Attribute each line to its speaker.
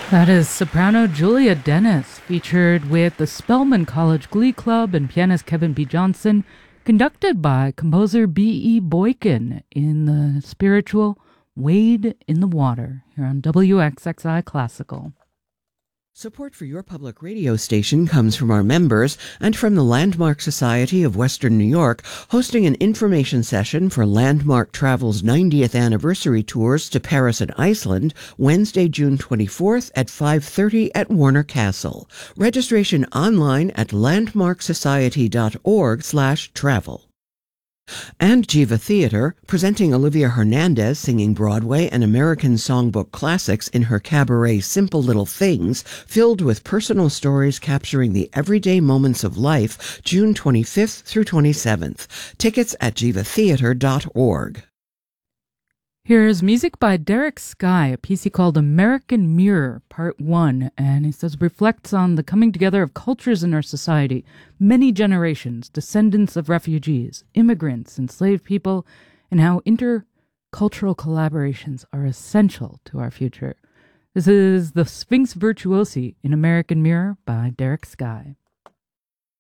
Speaker 1: That is soprano Julia Dennis, featured with the Spelman College Glee Club and pianist Kevin B. Johnson, conducted by composer B.E. Boykin in the spiritual Wade in the Water here on WXXI Classical.
Speaker 2: Support for your public radio station comes from our members and from the Landmark Society of Western New York, hosting an information session for Landmark Travel's 90th anniversary tours to Paris and Iceland, Wednesday, June 24th at 5:30 at Warner Castle. Registration online at landmarksociety.org/travel. And Jiva Theater, presenting Olivia Hernandez singing Broadway and American songbook classics in her cabaret Simple Little Things, filled with personal stories capturing the everyday moments of life, June 25th through 27th. Tickets at jivatheater.org.
Speaker 1: Here's music by Derek Sky, a piece he called American Mirror, Part 1, and he says reflects on the coming together of cultures in our society, many generations, descendants of refugees, immigrants, enslaved people, and how intercultural collaborations are essential to our future. This is The Sphinx Virtuosi in American Mirror by Derek Sky.